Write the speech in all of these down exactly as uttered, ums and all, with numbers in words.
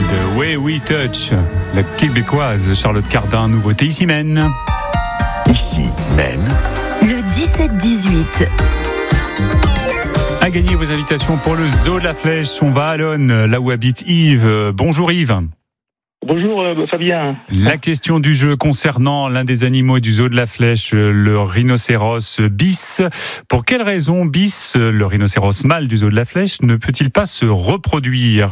The Way We Touch, la québécoise Charlotte Cardin, nouveauté ici Maine. Ici Maine. Le dix-sept dix-huit. À gagner vos invitations pour le Zoo de la Flèche. On va à Allonne, là où habite Yves. Bonjour Yves. Bonjour euh, Fabien. La question du jeu concernant l'un des animaux du Zoo de la Flèche, le rhinocéros bis. Pour quelle raison bis, le rhinocéros mâle du Zoo de la Flèche, ne peut-il pas se reproduire ?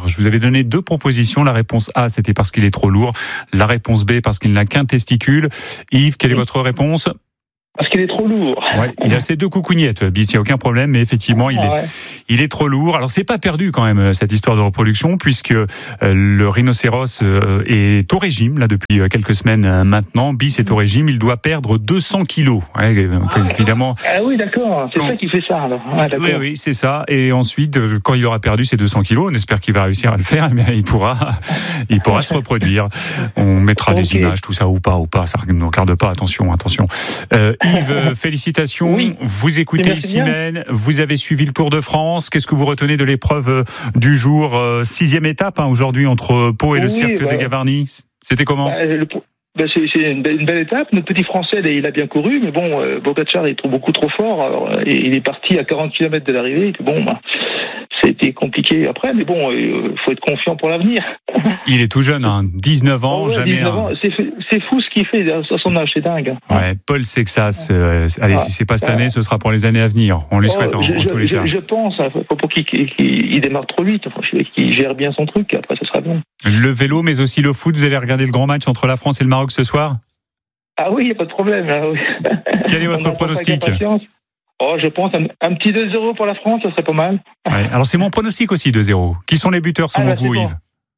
Je vous avais donné deux propositions. La réponse A, c'était parce qu'il est trop lourd. La réponse B, parce qu'il n'a qu'un testicule. Yves, quelle est votre réponse ? Parce qu'il est trop lourd. Ouais, il a ses deux coucougnettes, bis, il n'y a aucun problème, mais effectivement, il est, Ah ouais. il est trop lourd. Alors, c'est pas perdu quand même, cette histoire de reproduction, puisque euh, le rhinocéros euh, est au régime, là, depuis quelques semaines euh, maintenant. Bis est au régime, il doit perdre deux cents kilos. Ouais, enfin, évidemment. Ah oui, d'accord, c'est Quand... ça qui fait ça, alors. Ah, d'accord. Oui, oui, c'est ça. Et ensuite, quand il aura perdu ses deux cents kilos, on espère qu'il va réussir à le faire, mais il pourra, il pourra se reproduire. On mettra Okay. des images, tout ça, ou pas, ou pas, ça ne regarde pas, attention, attention. Euh, Yves, félicitations. Oui. Vous écoutez Merci ici bien. Maine. Vous avez suivi le Tour de France. Qu'est-ce que vous retenez de l'épreuve du jour, euh, sixième étape, hein, aujourd'hui, entre Pau et le Oui, cirque bah, des Gavarnie? C'était comment? Bah, le- bah, c'est, c'est une, belle, une belle étape. Notre petit Français, il a bien couru, mais bon, euh, Pogačar est trop, beaucoup trop fort. Alors, euh, et il est parti à quarante kilomètres de l'arrivée. Et puis bon, bah, c'était compliqué après, mais bon, il euh, faut être confiant pour l'avenir. Il est tout jeune, hein, dix-neuf ans, Oh, ouais, jamais dix-neuf un... ans, c'est, c'est fou ce qu'il fait à son âge, c'est dingue. Ouais, Paul Sexas. Euh, allez, Ah. si c'est pas cette année, ce sera pour les années à venir. On lui souhaite Oh, en, je, en tous les je, cas. je pense, hein, faut pas qu'il, qu'il, qu'il démarre trop vite, enfin, qu'il gère bien son truc, après ce sera bon. Le vélo, mais aussi le foot. Vous allez regarder le grand match entre la France et le Maroc ce soir? Ah oui, il n'y a pas de problème. Ah oui. Quel est On votre attend ça pronostic? avec impatience. Oh, je pense un, un petit deux zéro pour la France, ça serait pas mal. Ouais. Alors c'est mon pronostic aussi, deux zéro. Qui sont les buteurs selon Ah, bah, vous, c'est bon. Yves?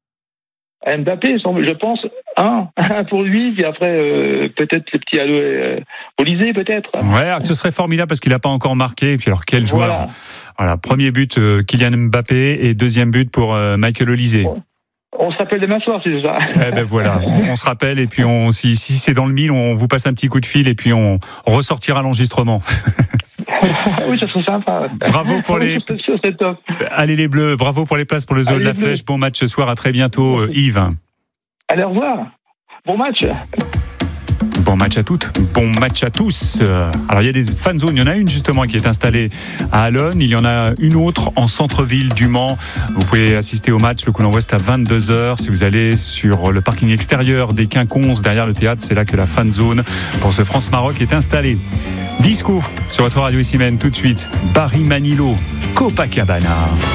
Mbappé, je pense un, un pour lui, puis après euh, peut-être le petit Allo euh, Olysée peut-être. Ouais, ce serait formidable parce qu'il n'a pas encore marqué. Et puis alors quel joueur. Voilà. Voilà, premier but euh, Kylian Mbappé et deuxième but pour euh, Michael Olysée. Ouais. On se rappelle demain soir, c'est ça. Eh ben voilà, on, on se rappelle et puis on, si, si c'est dans le mille, on vous passe un petit coup de fil et puis on ressortira l'enregistrement. Oui, ça serait sympa. Bravo pour les. Ça serait top. Allez les Bleus, bravo pour les places pour le Zoo Allez, de la les Bleus. Flèche. Bon match ce soir, à très bientôt, euh, Yves. Allez, au revoir. Bon match. Bon match à toutes, bon match à tous. Euh, Alors il y a des fan zones, il y en a une justement qui est installée à Allonne, il y en a une autre en centre-ville du Mans. Vous pouvez assister au match, le coup d'envoi c'est à vingt-deux heures. Si vous allez sur le parking extérieur des Quinconces, derrière le théâtre, c'est là que la fan zone pour ce France-Maroc est installée. Disco sur votre radio ici même, tout de suite, Barry Manilow, Copacabana.